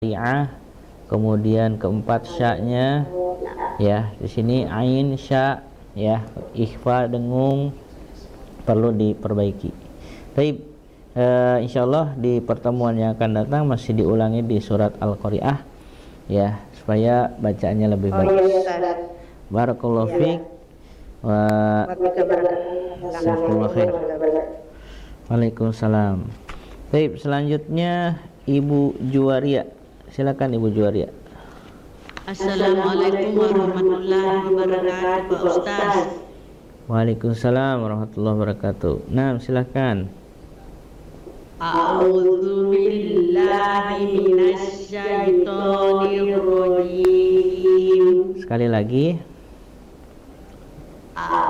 qari'ah. Kemudian keempat sya-nya ya, di sini ain sya ya, ikhfa dengung perlu diperbaiki. Baik, insyaallah di pertemuan yang akan datang masih diulangi di surat Al-Qari'ah ya, supaya bacaannya lebih bagus. Barakallahu fiik wa jazakumullahu khair. Waalaikumsalam. Baik, selanjutnya Ibu Juwaria. Silakan Ibu Juwaria. Assalamualaikum warahmatullahi wabarakatuh, Pak Ustaz. Waalaikumsalam warahmatullahi wabarakatuh. Nah, silakan. A'udzu billahi minasyaitonir rajim. Sekali lagi.